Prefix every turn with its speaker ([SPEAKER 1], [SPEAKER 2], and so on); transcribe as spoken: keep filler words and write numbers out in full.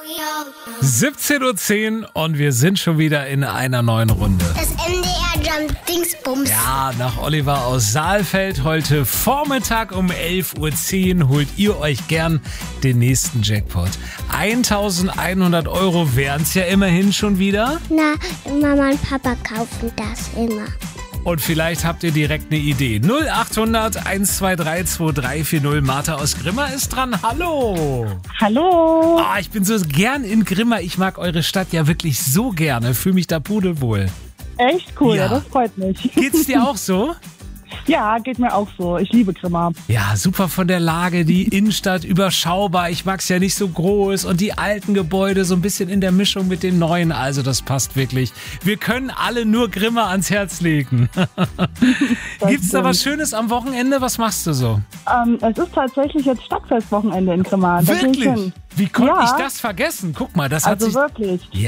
[SPEAKER 1] siebzehn Uhr zehn und wir sind schon wieder in einer neuen Runde.
[SPEAKER 2] Das M D R Jump Dingsbums.
[SPEAKER 1] Ja, nach Oliver aus Saalfeld heute Vormittag um elf Uhr zehn holt ihr euch gern den nächsten Jackpot. eintausendeinhundert Euro wären es ja immerhin schon wieder.
[SPEAKER 2] Na, Mama und Papa kaufen das immer.
[SPEAKER 1] Und vielleicht habt ihr direkt eine Idee. null achthundert eins zwei drei zwei drei vier null. Martha aus Grimma ist dran. Hallo.
[SPEAKER 3] Hallo.
[SPEAKER 1] Ah, ich bin so gern in Grimma. Ich mag eure Stadt ja wirklich so gerne. Fühle mich da pudelwohl.
[SPEAKER 3] Echt cool,
[SPEAKER 1] Ja.
[SPEAKER 3] ja. Das freut mich.
[SPEAKER 1] Geht's dir auch so?
[SPEAKER 3] Ja, geht mir auch so. Ich liebe Grimma.
[SPEAKER 1] Ja, super von der Lage, die Innenstadt überschaubar. Ich mag's ja nicht so groß und die alten Gebäude so ein bisschen in der Mischung mit den neuen. Also das passt wirklich. Wir können alle nur Grimma ans Herz legen. Gibt's da was Schönes am Wochenende? Was machst du so?
[SPEAKER 3] Ähm, es ist tatsächlich jetzt Stadtfestwochenende in Grimma. Da geh ich
[SPEAKER 1] Wirklich?
[SPEAKER 3] hin.
[SPEAKER 1] Wie konnte
[SPEAKER 3] Ja.
[SPEAKER 1] ich das vergessen? Guck mal, das hat
[SPEAKER 3] Also
[SPEAKER 1] sich...
[SPEAKER 3] wirklich.
[SPEAKER 1] Ja.